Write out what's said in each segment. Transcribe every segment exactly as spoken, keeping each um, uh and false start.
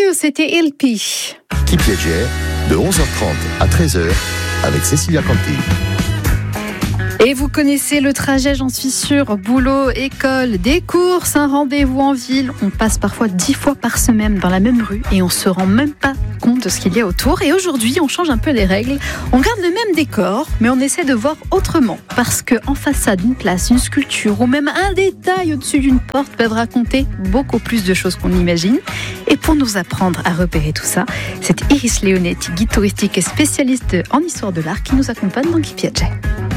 c'était L P. Qui Piaget, de onze heures trente à treize heures, avec Cécilia Canty. Et vous connaissez le trajet, j'en suis sûre. Boulot, école, des courses, un rendez-vous en ville. On passe parfois dix fois par semaine dans la même rue et on se rend même pas compte de ce qu'il y a autour. Et aujourd'hui, on change un peu les règles. On garde le même décor, mais on essaie de voir autrement. Parce qu'en façade, une place, une sculpture ou même un détail au-dessus d'une porte peuvent raconter beaucoup plus de choses qu'on imagine. Et pour nous apprendre à repérer tout ça, c'est Iris Leonetti, guide touristique et spécialiste en histoire de l'art, qui nous accompagne dans Qui Piaget.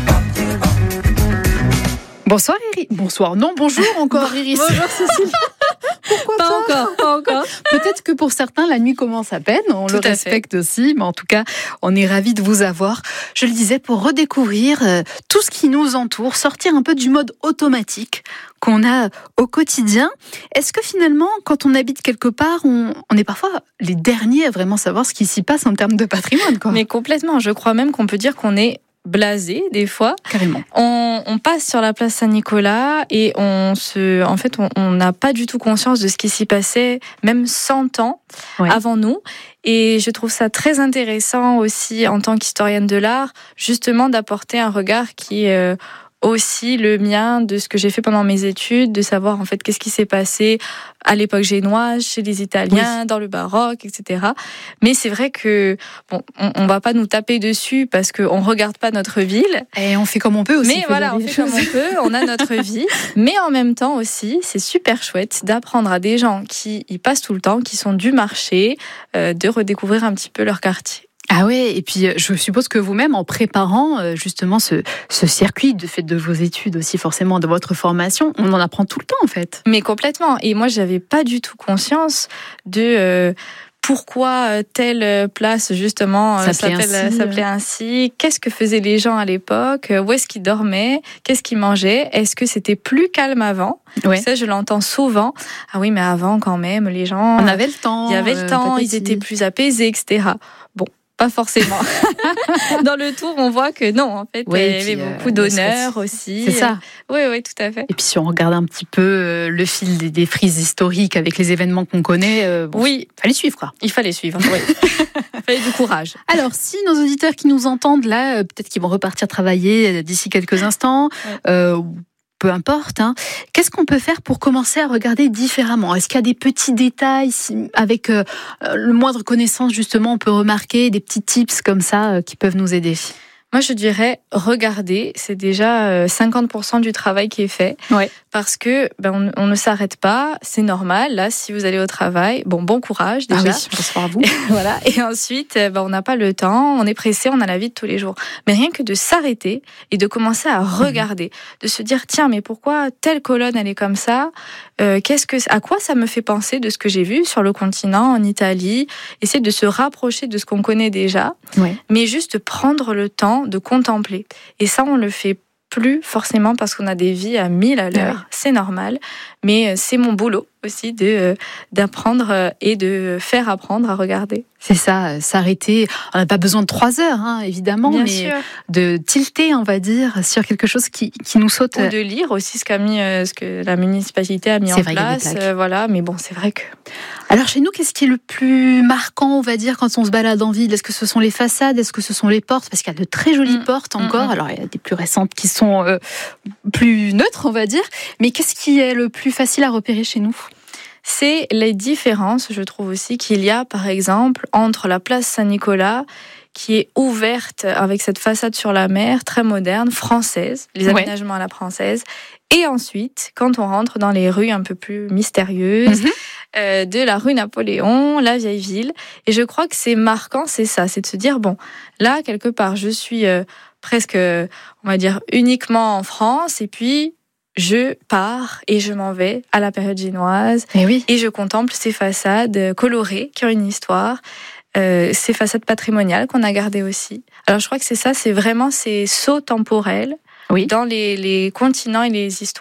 Bonsoir Iris. Bonsoir. Non, bonjour encore Iris. Bonjour Cécile. Pourquoi pas, pas encore, pas encore. Peut-être que pour certains, la nuit commence à peine. On Tout le à respecte aussi. Mais en tout cas, on est ravis de vous avoir. Je le disais, pour redécouvrir euh, tout ce qui nous entoure, sortir un peu du mode automatique qu'on a au quotidien. Est-ce que finalement, quand on habite quelque part, on, on est parfois les derniers à vraiment savoir ce qui s'y passe en termes de patrimoine, quoi. Mais complètement. Je crois même qu'on peut dire qu'on est blasé des fois. Carrément. On, on passe sur la place Saint-Nicolas et on se, en fait, on n'a pas du tout conscience de ce qui s'y passait, même cent ans ouais. avant nous. Et je trouve ça très intéressant aussi, en tant qu'historienne de l'art, justement d'apporter un regard qui est euh, aussi le mien, de ce que j'ai fait pendant mes études, de savoir en fait qu'est-ce qui s'est passé à l'époque génoise, chez les Italiens, oui. dans le baroque, et cetera. Mais c'est vrai que bon, on, on va pas nous taper dessus parce qu'on regarde pas notre ville. Et on fait comme on peut aussi. Mais voilà, on fait choses. comme on peut, on a notre vie. Mais en même temps aussi, c'est super chouette d'apprendre à des gens qui y passent tout le temps, qui sont du marché, euh, de redécouvrir un petit peu leur quartier. Ah ouais, et puis je suppose que vous-même, en préparant justement ce, ce circuit de fait de vos études aussi, forcément de votre formation, on en apprend tout le temps en fait. Mais complètement. Et moi, j'avais pas du tout conscience de euh, pourquoi telle place justement ça s'appelait, ainsi, s'appelait ainsi. Qu'est-ce que faisaient les gens à l'époque? Où est-ce qu'ils dormaient? Qu'est-ce qu'ils mangeaient? Est-ce que c'était plus calme avant? Ouais. Ça, je l'entends souvent. Ah oui, mais avant, quand même, les gens, on avait le temps. Il y avait le temps. Euh, ils étaient plus apaisés, et cetera. Bon. Pas forcément. Dans le tour, on voit que non, en fait, ouais, il y avait euh, beaucoup d'honneur aussi. C'est ça. Oui, oui, tout à fait. Et puis si on regarde un petit peu euh, le fil des, des frises historiques avec les événements qu'on connaît, euh, bon, oui, il fallait suivre quoi. Il fallait suivre. Oui. Il fallait du courage. Alors, si nos auditeurs qui nous entendent là, euh, peut-être qu'ils vont repartir travailler d'ici quelques instants. Ouais. Euh, Peu importe, hein. Qu'est-ce qu'on peut faire pour commencer à regarder différemment? Est-ce qu'il y a des petits détails avec euh, le moindre connaissance, justement, on peut remarquer des petits tips comme ça euh, qui peuvent nous aider? Moi, je dirais regarder, c'est déjà cinquante pour cent du travail qui est fait. Ouais. Parce que ben, on, on ne s'arrête pas, c'est normal. Là, si vous allez au travail, bon, bon courage déjà. Ah oui, bonsoir à vous. Voilà. Et ensuite, ben, on n'a pas le temps, on est pressé, on a la vie de tous les jours. Mais rien que de s'arrêter et de commencer à regarder, mmh. de se dire tiens, mais pourquoi telle colonne elle est comme ça? Euh, qu'est-ce que, à quoi ça me fait penser de ce que j'ai vu sur le continent, en Italie? Essayer de se rapprocher de ce qu'on connaît déjà, ouais. mais juste prendre le temps de contempler. Et ça, on le fait plus forcément parce qu'on a des vies à mille à l'heure. Ouais. C'est normal. Mais c'est mon boulot aussi de, euh, d'apprendre et de faire apprendre à regarder. C'est ça, s'arrêter. On n'a pas besoin de trois heures, hein, évidemment, Bien mais sûr. De tilter, on va dire, sur quelque chose qui, qui nous saute. Ou de lire aussi ce, qu'a mis, euh, ce que la municipalité a mis c'est en vrai, place. Euh, voilà, mais bon, c'est vrai que... Alors chez nous, qu'est-ce qui est le plus marquant, on va dire, quand on se balade en ville? Est-ce que ce sont les façades? Est-ce que ce sont les portes? Parce qu'il y a de très jolies mmh. portes encore. Mmh. Alors il y a des plus récentes qui sont euh, plus neutres, on va dire. Mais qu'est-ce qui est le plus facile à repérer chez nous? C'est les différences, je trouve aussi, qu'il y a, par exemple, entre la place Saint-Nicolas, qui est ouverte avec cette façade sur la mer, très moderne, française, les aménagements ouais. à la française, et ensuite, quand on rentre dans les rues un peu plus mystérieuses, mm-hmm. euh, de la rue Napoléon, la vieille ville, et je crois que c'est marquant, c'est ça, c'est de se dire, bon, là, quelque part, je suis euh, presque, on va dire, uniquement en France, et puis... je pars et je m'en vais à la période génoise et, oui. et je contemple ces façades colorées qui ont une histoire, euh, ces façades patrimoniales qu'on a gardées aussi. Alors je crois que c'est ça, c'est vraiment ces sauts temporels oui. dans les, les continents et les histoires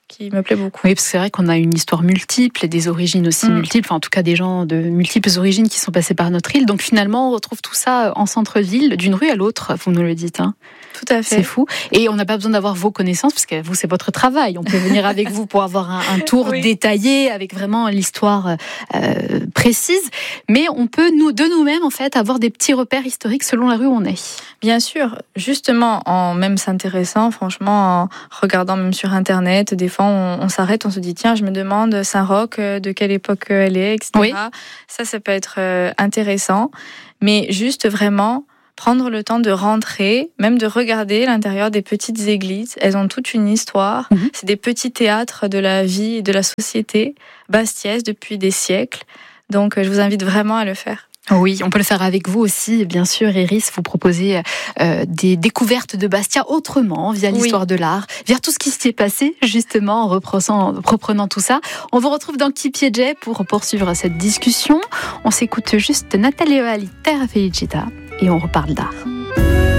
qui me plaît beaucoup. Oui, parce que c'est vrai qu'on a une histoire multiple et des origines aussi mmh. multiples, enfin, en tout cas des gens de multiples origines qui sont passés par notre île. Donc finalement, on retrouve tout ça en centre-ville, d'une rue à l'autre, vous nous le dites. Hein. Tout à fait. C'est fou. Et on n'a pas besoin d'avoir vos connaissances, parce que vous, c'est votre travail. On peut venir avec vous pour avoir un, un tour oui. détaillé, avec vraiment l'histoire euh, précise. Mais on peut, nous, de nous-mêmes, en fait, avoir des petits repères historiques selon la rue où on est. Bien sûr. Justement, en même s'intéressant, franchement, en regardant même sur Internet, des fois, on, on s'arrête, on se dit, tiens, je me demande Saint-Roch, de quelle époque elle est, et cetera. Oui. Ça, ça peut être euh, intéressant. Mais juste vraiment prendre le temps de rentrer, même de regarder l'intérieur des petites églises. Elles ont toute une histoire. Mmh. C'est des petits théâtres de la vie et de la société bastiaise depuis des siècles. Donc, je vous invite vraiment à le faire. Oui, on peut le faire avec vous aussi, bien sûr. Iris, vous proposez euh, des découvertes de Bastia autrement, via l'histoire oui. de l'art, via tout ce qui s'y est passé, justement, en reprenant, reprenant tout ça. On vous retrouve dans Chi Piegge pour poursuivre cette discussion. On s'écoute juste Natalia Ali, Terra Felicita, et on reparle d'art.